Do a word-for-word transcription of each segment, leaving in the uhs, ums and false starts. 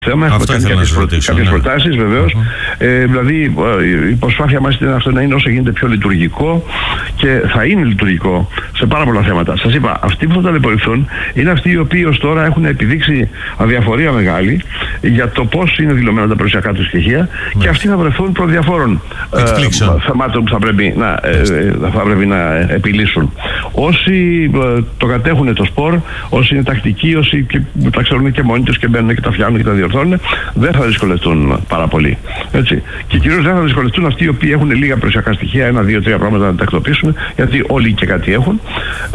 θέμα. Έχουμε κάνει κάποιες, προ... κάποιες ναι. προτάσεις βεβαίως. Mm-hmm. Ε, δηλαδή η προσπάθεια μας είναι αυτό να είναι όσο γίνεται πιο λειτουργικό και θα είναι λειτουργικό σε πάρα πολλά θέματα. Σας είπα, αυτοί που θα ταλαιπωρηθούν είναι αυτοί οι οποίοι ως τώρα έχουν επιδείξει αδιαφορία μεγάλη για το πώς είναι δηλωμένα τα περιουσιακά του στοιχεία mm-hmm. και αυτοί θα βρεθούν προ διαφόρων ε, θεμάτων που θα πρέπει να, ε, θα πρέπει να επιλύσουν. Όσοι ε, το κατέχουν το σπορ, όσοι είναι τακτικοί, όσοι και, τα ξέρουν και μόνοι τους και μπαίνουν και τα φτιάχνουν και τα διορθώνουν, δεν θα δυσκολευτούν πάρα πολύ. Έτσι. Και κυρίως δεν θα δυσκολευτούν αυτοί οι οποίοι έχουν λίγα περιουσιακά στοιχεία, ένα, δύο, τρία πράγματα να τα τακτοποιήσουν, γιατί όλοι και κάτι έχουν. Ε,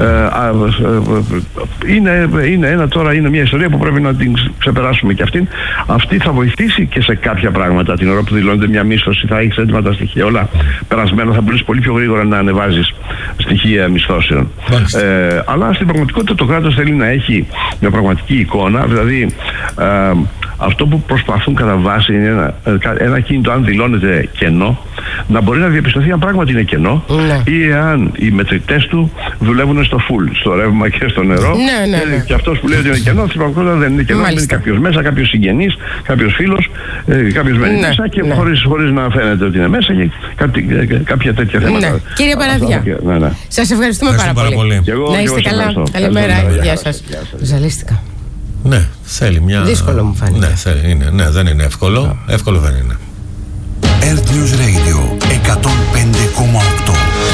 είναι, είναι ένα τώρα, είναι μια ιστορία που πρέπει να την ξεπεράσουμε και αυτήν. Αυτή θα βοηθήσει και σε κάποια πράγματα. Την ώρα που δηλώνεται μια μίσθωση, θα έχει έτοιμα τα στοιχεία όλα περασμένα, θα μπορείς πολύ πιο γρήγορα να ανεβάζεις στοιχεία μισθώσεων. Ε, αλλά στην πραγματικότητα το κράτος θέλει να έχει μια πραγματική εικόνα, δηλαδή ε, αυτό που προσπαθούν κατά βάση είναι ένα, ένα κίνητο, αν δηλώνεται κενό, να μπορεί να διαπιστωθεί αν πράγματι είναι κενό ναι. ή αν οι μετρητές του δουλεύουν στο full, στο ρεύμα και στο νερό. Ναι, ναι, ναι. Και αυτός που λέει ότι είναι κενό, στην πραγματικότητα δεν είναι κενό, είναι κάποιος μέσα, κάποιος συγγενής, κάποιος φίλος, κάποιος μένει ναι, μέσα και ναι. χωρίς, χωρίς να φαίνεται ότι είναι μέσα και κάτι, κάποια τέτοια θέματα. Ναι. Κύριε Παραδιά, ναι, ναι. σας ευχαριστούμε πάρα, πάρα πολύ. πολύ. Εγώ, να είστε καλά. Καλημέρα. Γεια σας. Ζαλίστηκα. Ναι, θέλει μια... Δύσκολο μου φάνηκε. Ναι, θέλει, είναι. Ναι, δεν είναι εύκολο. Yeah. Εύκολο δεν είναι. Earth News Radio εκατόν πέντε κόμμα οκτώ.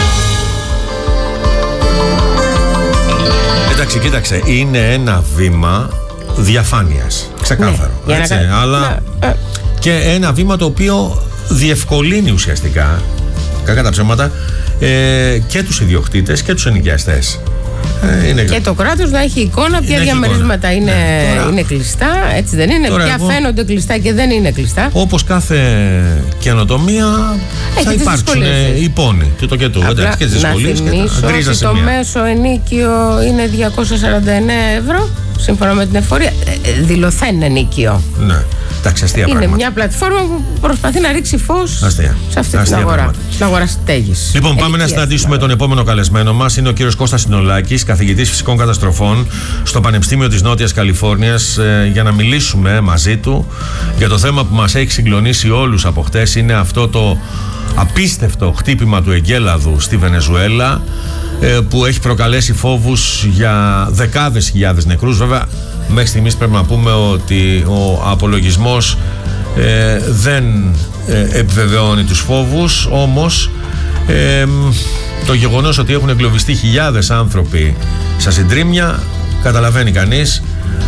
Εντάξει, κοίταξε, είναι ένα βήμα διαφάνειας. Ξεκάθαρο. Ναι, έτσι, να... αλλά να... και ένα βήμα το οποίο διευκολύνει ουσιαστικά, κακά τα ψέματα, ε, και τους ιδιοκτήτες και τους ενοικιαστές. Ε, είναι... Και το κράτος να έχει εικόνα ποια διαμερίσματα είναι, ναι, τώρα... είναι κλειστά, έτσι δεν είναι, ποια εγώ... φαίνονται κλειστά και δεν είναι κλειστά. Όπως κάθε καινοτομία έχει θα υπάρξουν οι πόνοι και το και το. Απλά και να θυμίσω ότι το μέσο ενίκιο είναι διακόσια σαράντα εννέα ευρώ σύμφωνα με την εφορία, ε, δηλωθέν ενίκιο. Ναι. Εντάξει, αστεία είναι πράγματα. Μια πλατφόρμα που προσπαθεί να ρίξει φως αστεία. σε αυτή αστεία την αγορά. Στην αγορά στέγης. Λοιπόν, πάμε να συναντήσουμε τον επόμενο καλεσμένο μας. Είναι ο κύριος Κώστας Συνολάκης, καθηγητής φυσικών καταστροφών στο Πανεπιστήμιο της Νότιας Καλιφόρνιας, ε, για να μιλήσουμε μαζί του για το θέμα που μας έχει συγκλονίσει όλους από χτες. Είναι αυτό το απίστευτο χτύπημα του εγκέλαδου στη Βενεζουέλα, ε, που έχει προκαλέσει φόβους για δεκάδες χιλιάδες νεκρούς. Βέβαια, μέχρι στιγμής πρέπει να πούμε ότι ο απολογισμός ε, δεν ε, επιβεβαιώνει τους φόβους, όμως ε, το γεγονός ότι έχουν εγκλωβιστεί χιλιάδες άνθρωποι στα συντρίμμια, καταλαβαίνει κανείς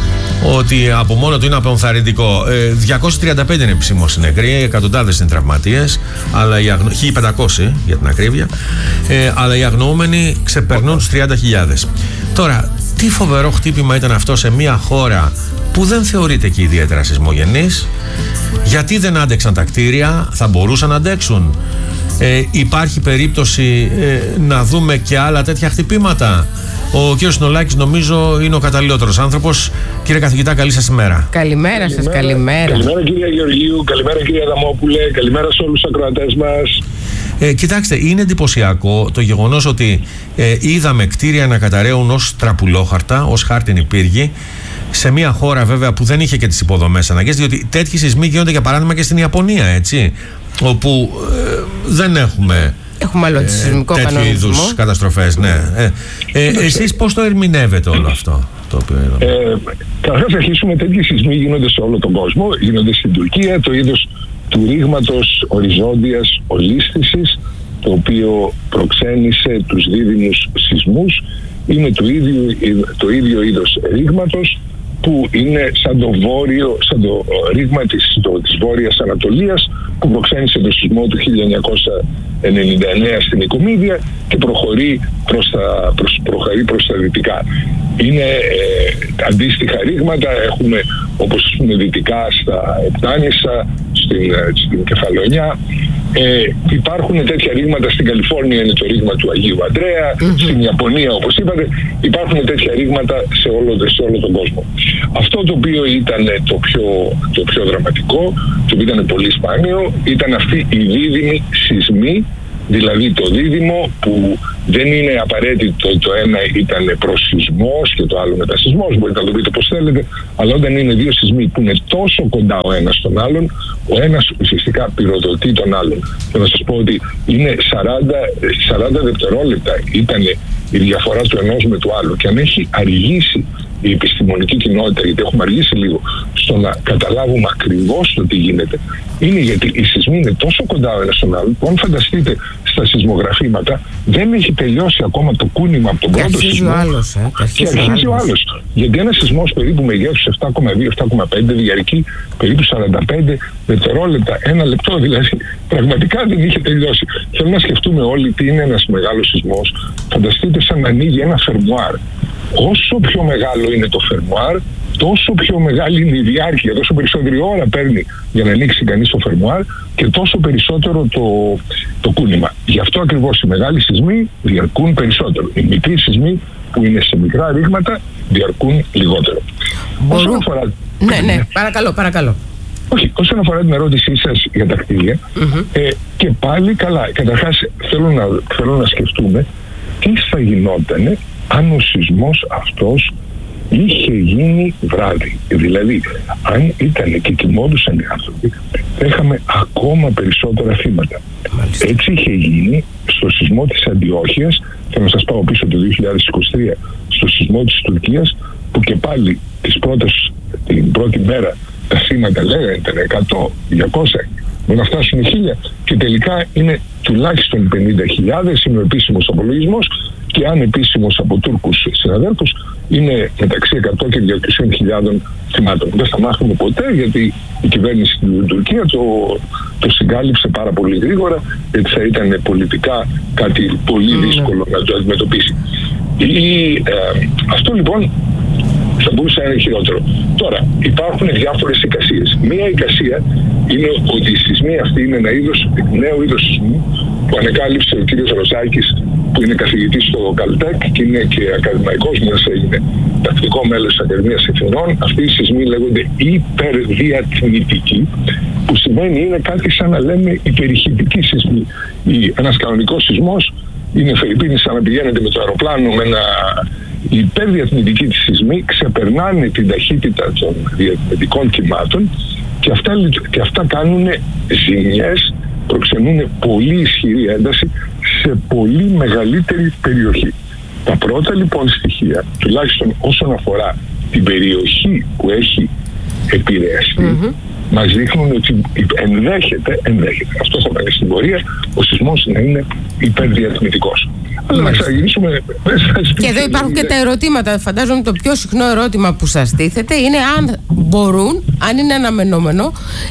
ότι από μόνο του είναι απενθαρρυντικό. Ε, διακόσιοι τριάντα πέντε είναι επισήμως οι νεκροί, εκατοντάδες είναι τραυματίες, αλλά οι αγνο... χίλια πεντακόσιοι για την ακρίβεια, ε, αλλά οι αγνοούμενοι ξεπερνούν τους τριάντα χιλιάδες. Τώρα, τι φοβερό χτύπημα ήταν αυτό σε μια χώρα που δεν θεωρείται και ιδιαίτερα σεισμογενής. Γιατί δεν άντεξαν τα κτίρια, θα μπορούσαν να αντέξουν. Ε, υπάρχει περίπτωση ε, να δούμε και άλλα τέτοια χτυπήματα. Ο κύριος Συνολάκης νομίζω είναι ο καταλληλότερος άνθρωπος. Κύριε καθηγητά, καλή σας ημέρα. Καλημέρα σας, καλημέρα. Καλημέρα κύριε Γεωργίου, καλημέρα κύριε Αδαμόπουλε, καλημέρα σε όλους τους ακροατές μας. Ε, κοιτάξτε, είναι εντυπωσιακό το γεγονός ότι ε, είδαμε κτίρια να καταραίουν ως τραπουλόχαρτα, ως χάρτινη πύργη, σε μια χώρα βέβαια που δεν είχε και τις υποδομές αναγκαίες, διότι τέτοιοι σεισμοί γίνονται για παράδειγμα και στην Ιαπωνία, έτσι, όπου ε, δεν έχουμε... Έχουμε άλλο σεισμικό τέτοιου είδους καταστροφές, ναι. Ε, ε, εσείς πώς το ερμηνεύετε όλο αυτό το οποίο είδαμε? Ε, Καταρχάς θα αρχίσουμε, τέτοιοι σεισμοί γίνονται σε όλο τον κόσμο, γίνονται στην Τουρκία, το είδος του ρήγματος οριζόντιας ολίσθησης, το οποίο προξένησε τους δίδυμους σεισμούς, είναι το ίδιο, το ίδιο είδος ρήγματος που είναι σαν το βόρειο, σαν το ρήγμα της, το, της Βόρειας Ανατολίας, που προξένησε το σεισμό του χίλια εννιακόσια ενενήντα εννέα στην Οικομίδια και προχωρεί προς τα, προς, προχωρεί προς τα δυτικά. Είναι ε, αντίστοιχα ρήγματα, έχουμε όπως ας πούμε δυτικά στα Επτάνησα, στην, στην Κεφαλαιονιά. Ε, υπάρχουν τέτοια ρήγματα στην Καλιφόρνια, είναι το ρήγμα του Αγίου Αντρέα, mm-hmm. στην Ιαπωνία όπως είπατε, υπάρχουν τέτοια ρήγματα σε όλο, σε όλο τον κόσμο. Αυτό το οποίο ήταν το πιο, το πιο δραματικό, το οποίο ήταν πολύ σπάνιο, ήταν αυτοί οι δίδυμοι σεισμοί Δηλαδή το δίδυμο που δεν είναι απαραίτητο το ένα ήταν προσσεισμός και το άλλο μετασεισμός, μπορείτε να το πείτε πώς θέλετε, αλλά όταν είναι δύο σεισμοί που είναι τόσο κοντά ο ένας στον άλλον, ο ένας ουσιαστικά πυροδοτεί τον άλλον. Και να σας πω ότι είναι σαράντα, σαράντα δευτερόλεπτα ήταν η διαφορά του ενός με του άλλου, και αν έχει αργήσει η επιστημονική κοινότητα, γιατί έχουμε αργήσει λίγο στο να καταλάβουμε ακριβώς το τι γίνεται, είναι γιατί οι σεισμοί είναι τόσο κοντά ο ένας στον άλλον, που αν φανταστείτε στα σεισμογραφήματα δεν έχει τελειώσει ακόμα το κούνημα από τον και πρώτο σεισμό. Άλλος, ε, και αρχίζει ο άλλος. Γιατί ένας σεισμός περίπου μεγέθους επτά κόμμα δύο επτά κόμμα πέντε διαρκεί περίπου σαράντα πέντε δευτερόλεπτα, ένα λεπτό, δηλαδή πραγματικά δεν είχε τελειώσει. Θέλω να σκεφτούμε όλοι τι είναι ένας μεγάλος σεισμός. Φανταστείτε σαν να ανοίγει ένα φερμουάρ. Όσο πιο μεγάλο είναι το φερμουάρ, τόσο πιο μεγάλη είναι η διάρκεια, τόσο περισσότερη ώρα παίρνει για να ανοίξει κανείς το φερμουάρ και τόσο περισσότερο το, το κούνημα. Γι' αυτό ακριβώς οι μεγάλοι σεισμοί διαρκούν περισσότερο. Οι μικροί σεισμοί που είναι σε μικρά ρήγματα διαρκούν λιγότερο. Μπορούν... Όσον αφορά... Ναι, ναι, παρακαλώ, παρακαλώ. Όχι, όσον αφορά την ερώτησή σας για τα κτίρια, mm-hmm. ε, και πάλι καλά. Καταρχάς θέλω να, θέλω να σκεφτούμε τι θα γινότανε αν ο σεισμός αυτός είχε γίνει βράδυ. Δηλαδή, αν ήταν και κοιμόντουσαν οι άνθρωποι, θα είχαμε ακόμα περισσότερα θύματα. Μάλιστα. Έτσι είχε γίνει στο σεισμό της Αντιόχειας, θέλω να σας πάω πίσω το δύο χιλιάδες είκοσι τρία, στο σεισμό της Τουρκίας, που και πάλι τις πρώτες, την πρώτη μέρα τα θύματα λέγανε ήταν εκατό, διακόσια, μπορεί να φτάσουν χίλια, και τελικά είναι τουλάχιστον πενήντα χιλιάδες, είναι ο επίσημος απολογισμός, και αν επίσημος από Τούρκους συναδέλφους είναι μεταξύ εκατό και διακόσιες χιλιάδες θυμάτων. Δεν θα μάθουμε ποτέ, γιατί η κυβέρνηση στην Τουρκία το, το συγκάλυψε πάρα πολύ γρήγορα, γιατί θα ήταν πολιτικά κάτι πολύ δύσκολο να το αντιμετωπίσει. Η, ε, αυτό λοιπόν θα μπορούσε να είναι χειρότερο. Τώρα, υπάρχουν διάφορες εικασίες. Μία εικασία είναι ότι οι σεισμοί αυτοί είναι ένα είδος, νέο είδος σεισμού που ανεκάλυψε ο κύριος Ροζάκης, που είναι καθηγητής στο Καλτέκ και είναι και ακαδημαϊκός, μιας έγινε τακτικό μέλος της Ακαδημίας Εθνών. Αυτοί οι σεισμοί λέγονται υπερδιατμητικοί, που σημαίνει είναι κάτι σαν να λέμε υπερηχητικοί σεισμοί. Ένας κανονικός σεισμός είναι φερειπίνη σαν να πηγαίνετε με το αεροπλάνο με ένα... Οι υπερδιατμητικοί της σεισμοί ξεπερνάνε την ταχύτητα των διατμητικών κυμάτων και αυτά, και αυτά κάνουν ζημιές, προξενούν πολύ ισχυρή ένταση σε πολύ μεγαλύτερη περιοχή. Τα πρώτα λοιπόν στοιχεία, τουλάχιστον όσον αφορά την περιοχή που έχει επηρεαστεί, mm-hmm. μας δείχνουν ότι ενδέχεται, ενδέχεται, αυτό θα πάει στην πορεία, ο σεισμός να είναι υπερδιατμητικός. Αλλά να ξαναγυρίσουμε. Και εδώ υπάρχουν και τα ερωτήματα. Φαντάζομαι το πιο συχνό ερώτημα που σας τίθεται είναι αν μπορούν, αν είναι αναμενόμενο,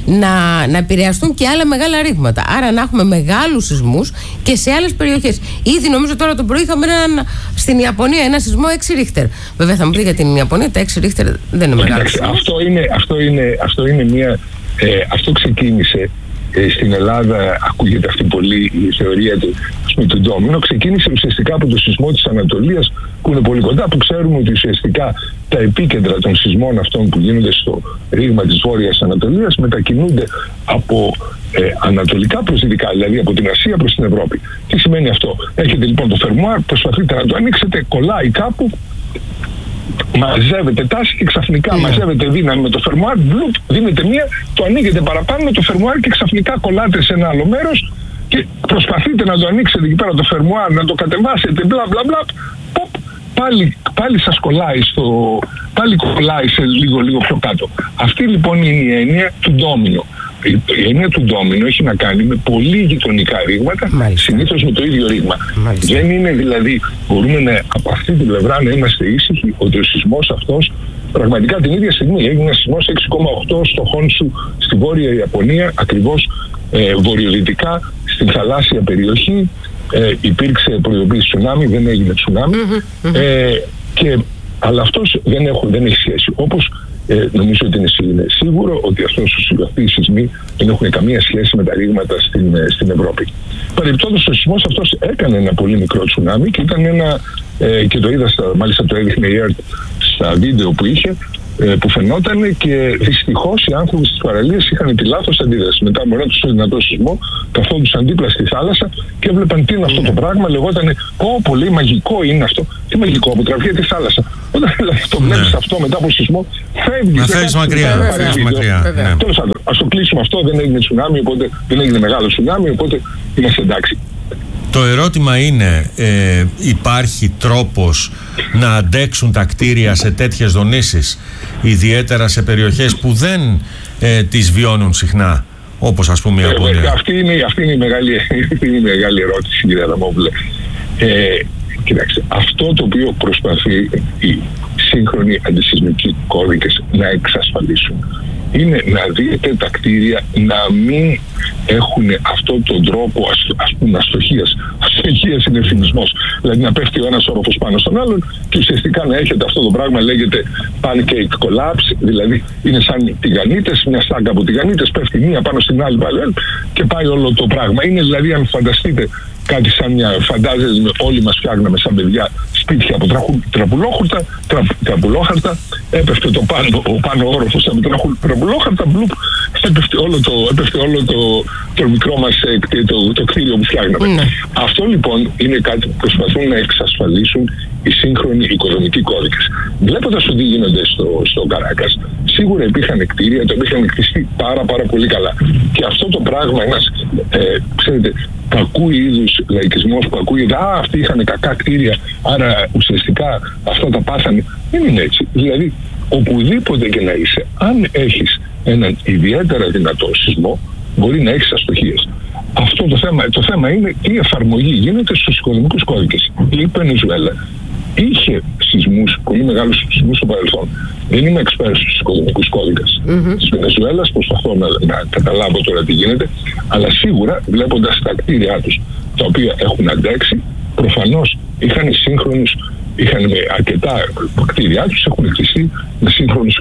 να, να επηρεαστούν και άλλα μεγάλα ρήγματα. Άρα να έχουμε μεγάλους σεισμούς και σε άλλες περιοχές. Ήδη νομίζω τώρα το πρωί είχαμε έναν, στην Ιαπωνία ένα σεισμό έξι ρίχτερ. Βέβαια θα μου πει για την Ιαπωνία τα έξι ρίχτερ δεν είναι μεγάλο. Αυτό είναι, αυτό είναι, αυτό είναι μια. Ε, αυτό ξεκίνησε. Στην Ελλάδα ακούγεται αυτή πολύ η θεωρία του, του ντόμινο. Ξεκίνησε ουσιαστικά από το σεισμό της Ανατολίας, που είναι πολύ κοντά, που ξέρουμε ότι ουσιαστικά τα επίκεντρα των σεισμών αυτών που γίνονται στο ρήγμα της Βόρειας Ανατολίας μετακινούνται από ε, ανατολικά προς δυτικά, δηλαδή από την Ασία προς την Ευρώπη. Τι σημαίνει αυτό? Έχετε λοιπόν το φερμουάρ, προσπαθείτε να το ανοίξετε, κολλάει κάπου, μαζεύετε τάση και ξαφνικά yeah. μαζεύετε δύναμη με το φερμουάρ, μπλουπ, δίνετε μία, το ανοίγετε παραπάνω με το φερμουάρ και ξαφνικά κολλάτε σε ένα άλλο μέρος και προσπαθείτε να το ανοίξετε εκεί πέρα το φερμουάρ, να το κατεβάσετε, μπλα μπλα μπλα, ποπ, πάλι, πάλι σας κολλάει στο, πάλι κολλάει σε λίγο λίγο πιο κάτω. Αυτή λοιπόν είναι η έννοια του ντόμινο. Η έννοια του ντόμινο έχει να κάνει με πολύ γειτονικά ρήγματα, συνήθως με το ίδιο ρήγμα. Μάλιστα. Δεν είναι δηλαδή, μπορούμε να, από αυτή την πλευρά να είμαστε ήσυχοι ότι ο σεισμός αυτός πραγματικά την ίδια στιγμή έγινε ένα σεισμός έξι κόμμα οκτώ στο Χόνσου στη Βόρεια Ιαπωνία, ακριβώς ε, βορειοδυτικά στην θαλάσσια περιοχή. Ε, υπήρξε προειδοποίηση τσουνάμι, δεν έγινε τσουνάμι. Mm-hmm, mm-hmm. Ε, και, αλλά αυτός δεν, έχω, δεν έχει σχέση. Όπως Ε, νομίζω ότι είναι σίγουρο ότι αυτός αυτοί οι σεισμοί δεν έχουν καμία σχέση με τα ρήγματα στην, στην Ευρώπη. Παρεπτόντως ο σεισμός αυτός έκανε ένα πολύ μικρό τσουνάμι και ήταν ένα, ε, και το είδα, στα, μάλιστα το έδειχνε η ΕΡΤ στα βίντεο που είχε, που φαινόταν, και δυστυχώς οι άνθρωποι στις παραλίες είχαν τη λάθος αντίδραση. Μετά από ένα τόσο δυνατό σεισμό, καθόντουσαν δίπλα στη θάλασσα και έβλεπαν τι είναι αυτό το πράγμα. Λεγότανε, Ω, πολύ μαγικό είναι αυτό. Τι μαγικό, αποτραβιέται τη θάλασσα. Όταν δηλαδή, το βλέπεις ναι. αυτό μετά από σεισμό, φεύγει. Να φεύγεις μακριά. μακριά. Τέλος πάντων, ας το κλείσουμε αυτό. Δεν έγινε τσουνάμι, οπότε δεν έγινε μεγάλο τσουνάμι, οπότε είμαστε εντάξει. Το ερώτημα είναι, ε, υπάρχει τρόπος να αντέξουν τα κτίρια σε τέτοιες δονήσεις, ιδιαίτερα σε περιοχές που δεν ε, τις βιώνουν συχνά, όπως ας πούμε η Ιαπωνία? Ε, αυτή, είναι, αυτή, είναι η μεγάλη, αυτή είναι η μεγάλη ερώτηση, κύριε Αδαμόπουλε. Ε, κοιτάξτε, αυτό το οποίο προσπαθεί οι σύγχρονοι αντισυσμικοί κώδικες να εξασφαλίσουν είναι να δείτε τα κτίρια να μην έχουν αυτόν τον τρόπο ας, ας πούμε αστοχίας. Αστοχίας είναι ευθυμισμός. Δηλαδή να πέφτει ο ένας όροφος πάνω στον άλλον και ουσιαστικά να έχετε αυτό το πράγμα, λέγεται pancake collapse, δηλαδή είναι σαν τηγανίτες, μια στάγκα από τηγανίτες, πέφτει μία πάνω στην άλλη πάλι και πάει όλο το πράγμα. Είναι δηλαδή, αν φανταστείτε κάτι σαν μια, φαντάζεστε, όλοι μας φτιάχναμε σαν παιδιά σπίτια από τραχου, τραπουλόχαρτα, τρα, τραπουλόχαρτα, έπεφτε το πάνω, ο πάνω όροφος από τραπουλόχαρτα, μπλουπ, έπεφτε όλο το, έπεφτε όλο το, το μικρό μας το, το κτίριο που φτιάχναμε. Mm. Αυτό λοιπόν είναι κάτι που προσπαθούν να εξασφαλίσουν οι σύγχρονοι οικοδομικοί κώδικες. Βλέποντας ότι γίνονται στο, στο Καράκας, σίγουρα υπήρχαν κτίρια τα οποία είχαν κτιστεί πάρα πάρα πολύ καλά. Και αυτό το πράγμα, ένας, ε, ξέρετε, κακού είδους λαϊκισμός που ακούγεται, α, αυτοί είχαν κακά κτίρια, άρα ουσιαστικά αυτά τα πάθανε. Δεν είναι έτσι. Δηλαδή, οπουδήποτε και να είσαι, αν έχεις έναν ιδιαίτερα δυνατό σεισμό, μπορεί να έχεις αστοχίες. Αυτό το θέμα, το θέμα είναι τι εφαρμογή γίνεται στους οικοδομικούς κώδικες. Η Βενεζουέλα είχε σεισμούς, πολύ μεγάλους σεισμούς στο παρελθόν. Δεν είμαι εξπέρας στους οικοδομικούς κώδικες mm-hmm. της Βενεζουέλας, προσπαθώ να, να καταλάβω τώρα τι γίνεται, αλλά σίγουρα βλέποντας τα κτίρια τους, τα οποία έχουν αντέξει, προφανώς είχαν σύγχρονους, είχαν αρκετά κτίρια τους, έχουν κτιστεί με σύγχρονους,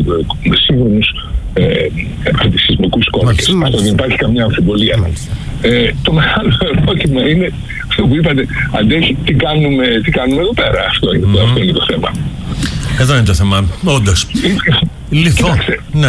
με σύγχρονους ε, αντισυσμικούς κώδικες. Αυτό δεν υπάρχει καμιά αμφιβολία. Ε, το μεγάλο ερώτημα είναι αυτό που είπατε, αντέχει, τι κάνουμε, τι κάνουμε εδώ πέρα. Αυτό είναι, mm-hmm. αυτό είναι το θέμα. Εδώ είναι το θέμα, όντως. Λιθό. Ναι.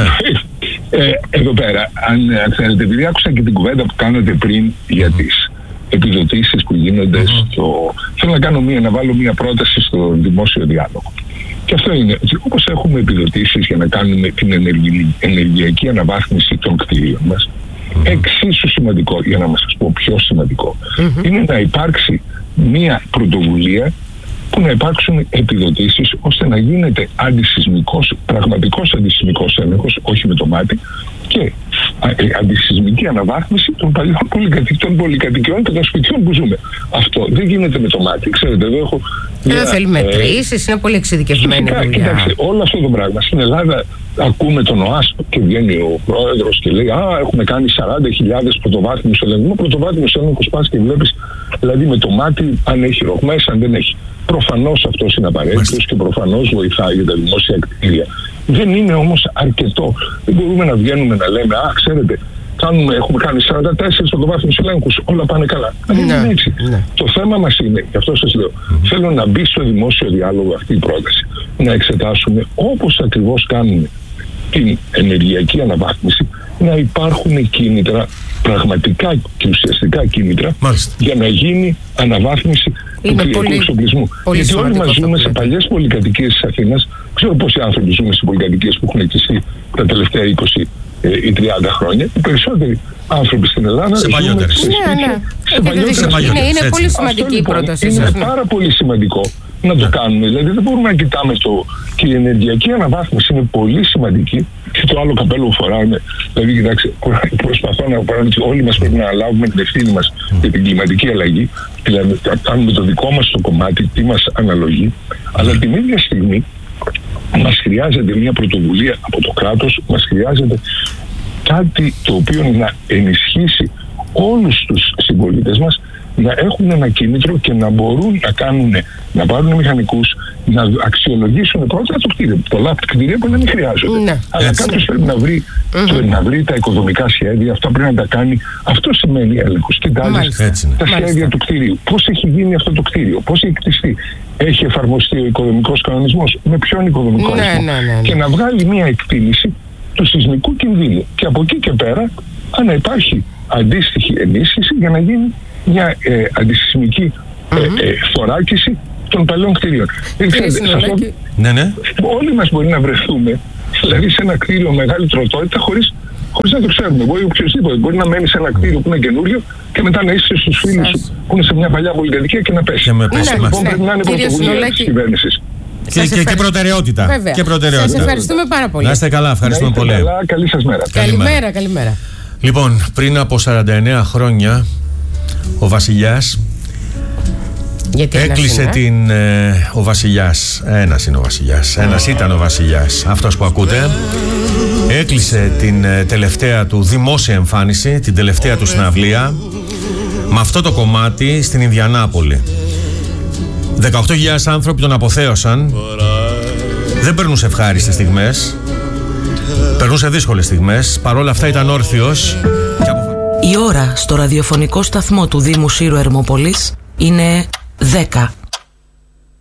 Ε, εδώ πέρα, αν, αν θέλετε, επειδή άκουσα και την κουβέντα που κάνατε πριν για τις επιδοτήσεις που γίνονται mm-hmm. στο... Θέλω να κάνω μία, να βάλω μία πρόταση στο δημόσιο διάλογο. Και αυτό είναι, όπως έχουμε επιδοτήσεις για να κάνουμε την ενεργει... ενεργειακή αναβάθμιση των κτηρίων μας, mm-hmm. εξίσου σημαντικό, για να σας πω πιο σημαντικό, mm-hmm. είναι να υπάρξει μία πρωτοβουλία που να υπάρξουν επιδοτήσεις ώστε να γίνεται αντισυσμικός, πραγματικός αντισυσμικός έλεγχος, όχι με το μάτι, και αντισυσμική αναβάθμιση των παλιών πολυκατοικιών, πολυκατοικιών και των σπιτιών που ζούμε. Αυτό δεν γίνεται με το μάτι. Ξέρετε, εδώ έχω... Δεν θέλει μετρήσεις, ε, είναι πολύ εξειδικευμένη δουλειά. Κοιτάξτε, όλο αυτό το πράγμα. Στην Ελλάδα ακούμε τον ΟΑΣΠ και βγαίνει ο πρόεδρος και λέει «Α, έχουμε κάνει σαράντα χιλιάδες πρωτοβάθμιους ελέγχους». Πρωτοβάθμιους έλεγχους πας και βλέπεις, δηλαδή με το μάτι, αν έχει ρογμές, αν δεν έχει. Προφανώς αυτός είναι απαραίτητος και προφανώς βοηθάει για τα δημόσια κτίρια. Δεν είναι όμως αρκετό. Δεν μπορούμε να βγαίνουμε να λέμε «Α, ξέρετε, κάνουμε, έχουμε κάνει σαράντα τέσσερα πρωτοβάθμιους ελέγχους, όλα πάνε καλά». Δεν είναι έτσι. Ναι. Το θέμα μας είναι, γι' αυτό σας λέω, mm. θέλω να μπει στο δημόσιο διάλογο αυτή η πρόταση. Να εξετάσουμε, όπως ακριβώς κάνουμε την ενεργειακή αναβάθμιση, να υπάρχουν κίνητρα, πραγματικά και ουσιαστικά κίνητρα, Μάλιστα. για να γίνει αναβάθμιση του κτηριακού εξοπλισμού. Γιατί όλοι μας ζούμε σε παλιές πολυκατοικίες της Αθήνας. Ξέρω πόσοι άνθρωποι ζούμε σε πολυκατοικίες που έχουν εκτιστεί τα τελευταία είκοσι ή τριάντα χρόνια. Οι περισσότεροι άνθρωποι στην Ελλάδα σε ζούμε παλιότερες. σε σπίτια. Ναι, ναι. Σε παλιότερες. Είναι, είναι πολύ σημαντική η πρόταση. Είναι πάρα πολύ σημαντικό να το κάνουμε. Δηλαδή δεν μπορούμε να κοιτάμε το... Και η ενεργειακή αναβάθμιση είναι πολύ σημαντική. Και το άλλο καπέλο που φοράμε, δηλαδή κοιτάξτε, προσπαθώ να πω ότι όλοι μας πρέπει να αναλάβουμε την ευθύνη μας για την κλιματική αλλαγή, δηλαδή να κάνουμε το δικό μας το κομμάτι, τι μας αναλογεί, αλλά την ίδια στιγμή μας χρειάζεται μια πρωτοβουλία από το κράτος, μας χρειάζεται κάτι το οποίο να ενισχύσει όλους τους συμπολίτες μας να έχουν ένα κίνητρο και να μπορούν να κάνουν, να πάρουν μηχανικούς, να αξιολογήσουν πρώτα το κτίριο. Πολλά από τα κτίρια μπορεί να μην χρειάζονται. Ναι. Αλλά κάποιος πρέπει να βρει, mm-hmm. να βρει τα οικοδομικά σχέδια, αυτά πρέπει να τα κάνει. Αυτό σημαίνει έλεγχος. Κοιτάζεις τα σχέδια Μάλιστα. του κτίριου. Πώς έχει γίνει αυτό το κτίριο, πώς έχει κτιστεί. Έχει εφαρμοστεί ο οικοδομικός κανονισμός, με ποιον οικοδομικό ναι, αριθμό. ναι, ναι, ναι. Και να βγάλει μια εκτίμηση του σεισμικού κινδύνου. Και από εκεί και πέρα, αν υπάρχει αντίστοιχη ενίσχυση για να γίνει μια ε, αντισυσμική mm-hmm. ε, ε, θωράκιση των παλαιών κτίριων. Ναι, ναι. Όλοι μας μπορεί να βρεθούμε, δηλαδή σε ένα κτίριο μεγάλη τροτότητα, χωρίς, χωρίς να το ξέρουμε. Μπορεί οποιοδήποτε μπορεί να μένει σε ένα κτίριο που είναι καινούριο και μετά να είσαι στους φίλους σου που είναι σε μια παλιά πολυκατοικία και να πέσει. Και με πέσει. Λοιπόν, ναι, πρέπει να είναι πρωτοβουλία της κυβέρνησης. Και, και, και προτεραιότητα. Βέβαια. Και προτεραιότητα. Σας ευχαριστούμε πάρα πολύ. Να είστε καλά, ευχαριστούμε να είστε πολύ. Καλά, καλή σας μέρα. Καλημέρα, καλημέρα. Λοιπόν, πριν από σαράντα εννέα χρόνια, ο βασιλιάς Γιατί έκλεισε ένας την... Ε, ο βασιλιάς, ένας είναι ο βασιλιάς, ένας ήταν ο βασιλιάς, αυτός που ακούτε, έκλεισε την ε, τελευταία του δημόσια εμφάνιση, την τελευταία του συναυλία, με αυτό το κομμάτι στην Ινδιανάπολη. δεκαοκτώ χιλιάδες άνθρωποι τον αποθέωσαν. Δεν περνούσε ευχάριστες στιγμές, περνούσε δύσκολες στιγμές. Παρόλα αυτά ήταν όρθιος. Η ώρα στο ραδιοφωνικό σταθμό του Δήμου Σύρου Ερμοπολής είναι δέκα.